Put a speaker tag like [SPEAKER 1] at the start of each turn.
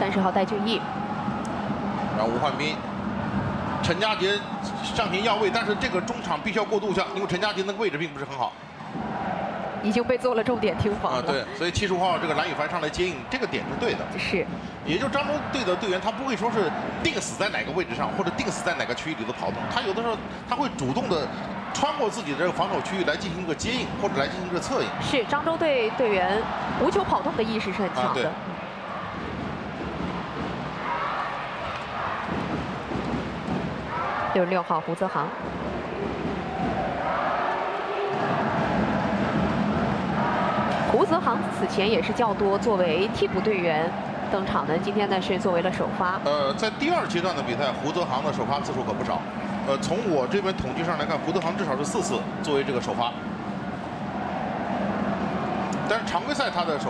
[SPEAKER 1] 30号戴俊毅。
[SPEAKER 2] 然后吴焕斌、陈家杰上前要位，但是这个中场必须要过渡一下，因为陈家杰那个位置并不是很好。
[SPEAKER 1] 已经被做了重点听防了。
[SPEAKER 2] 对，所以75号这个蓝宇凡上来接应，这个点是对的。
[SPEAKER 1] 是，
[SPEAKER 2] 也就漳州队的队员，他不会说是定死在哪个位置上，或者定死在哪个区域里头跑动，他有的时候他会主动的穿过自己的这个防守区域来进行一个接应，或者来进行一个策应。
[SPEAKER 1] 是漳州队队员无球跑动的意识是很强的。66号胡泽航。 胡泽航此前也是较多作为替补队员登场的，今天呢是作为了首发。
[SPEAKER 2] 在第2阶段的比赛，胡泽航的首发次数可不少。从我这边统计上来看，胡泽航至少是4次作为这个首发，但是常规赛他的首